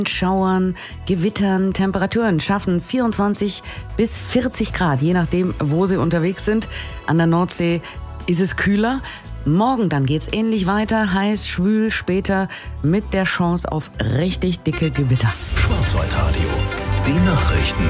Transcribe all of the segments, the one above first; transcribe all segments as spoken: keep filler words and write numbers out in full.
Schauern, Gewittern, Temperaturen schaffen vierundzwanzig bis vierzig Grad, je nachdem, wo Sie unterwegs sind. An der Nordsee ist es kühler. Morgen dann geht's ähnlich weiter, heiß, schwül, später mit der Chance auf richtig dicke Gewitter. Schwarzwaldradio, die Nachrichten.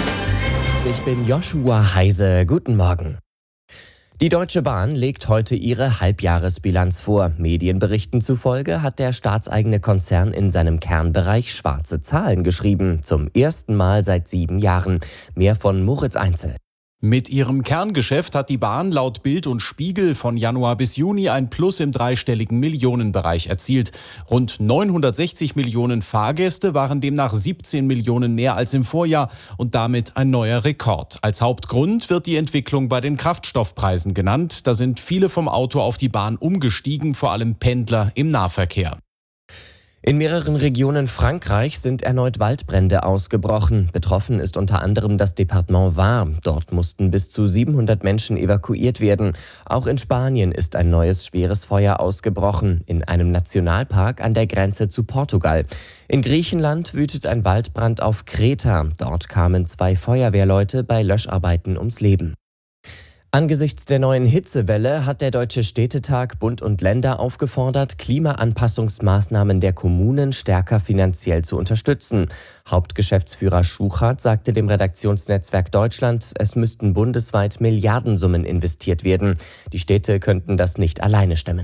Ich bin Joshua Heise. Guten Morgen. Die Deutsche Bahn legt heute ihre Halbjahresbilanz vor. Medienberichten zufolge hat der staatseigene Konzern in seinem Kernbereich schwarze Zahlen geschrieben. Zum ersten Mal seit sieben Jahren. Mehr von Moritz Einzel. Mit ihrem Kerngeschäft hat die Bahn laut Bild und Spiegel von Januar bis Juni ein Plus im dreistelligen Millionenbereich erzielt. Rund neunhundertsechzig Millionen Fahrgäste waren demnach siebzehn Millionen mehr als im Vorjahr und damit ein neuer Rekord. Als Hauptgrund wird die Entwicklung bei den Kraftstoffpreisen genannt. Da sind viele vom Auto auf die Bahn umgestiegen, vor allem Pendler im Nahverkehr. In mehreren Regionen Frankreichs sind erneut Waldbrände ausgebrochen. Betroffen ist unter anderem das Departement Var. Dort mussten bis zu siebenhundert Menschen evakuiert werden. Auch in Spanien ist ein neues schweres Feuer ausgebrochen, in einem Nationalpark an der Grenze zu Portugal. In Griechenland wütet ein Waldbrand auf Kreta. Dort kamen zwei Feuerwehrleute bei Löscharbeiten ums Leben. Angesichts der neuen Hitzewelle hat der Deutsche Städtetag Bund und Länder aufgefordert, Klimaanpassungsmaßnahmen der Kommunen stärker finanziell zu unterstützen. Hauptgeschäftsführer Schuchart sagte dem Redaktionsnetzwerk Deutschland, es müssten bundesweit Milliardensummen investiert werden. Die Städte könnten das nicht alleine stemmen.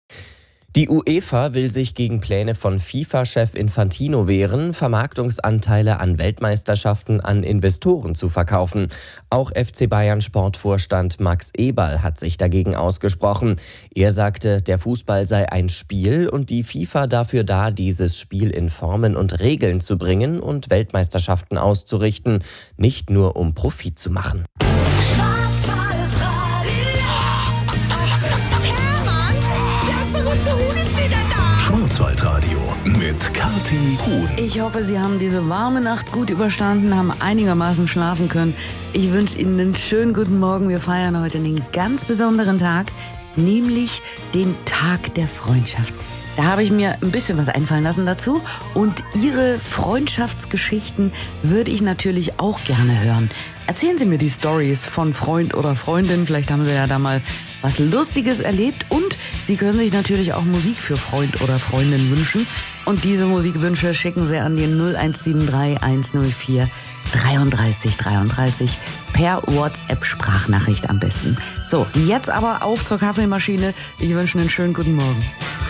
Die UEFA will sich gegen Pläne von FIFA-Chef Infantino wehren, Vermarktungsanteile an Weltmeisterschaften an Investoren zu verkaufen. Auch F C Bayern Sportvorstand Max Eberl hat sich dagegen ausgesprochen. Er sagte, der Fußball sei ein Spiel und die FIFA dafür da, dieses Spiel in Formen und Regeln zu bringen und Weltmeisterschaften auszurichten, nicht nur um Profit zu machen. Schwarzwaldradio mit Kathi Huhn. Ich hoffe, Sie haben diese warme Nacht gut überstanden, haben einigermaßen schlafen können. Ich wünsche Ihnen einen schönen guten Morgen. Wir feiern heute einen ganz besonderen Tag, nämlich den Tag der Freundschaft. Da habe ich mir ein bisschen was einfallen lassen dazu und Ihre Freundschaftsgeschichten würde ich natürlich auch gerne hören. Erzählen Sie mir die Storys von Freund oder Freundin, vielleicht haben Sie ja da mal was Lustiges erlebt und Sie können sich natürlich auch Musik für Freund oder Freundin wünschen und diese Musikwünsche schicken Sie an den null eins sieben drei eins null vier dreiunddreißig dreiunddreißig per WhatsApp-Sprachnachricht am besten. So, jetzt aber auf zur Kaffeemaschine. Ich wünsche einen schönen guten Morgen.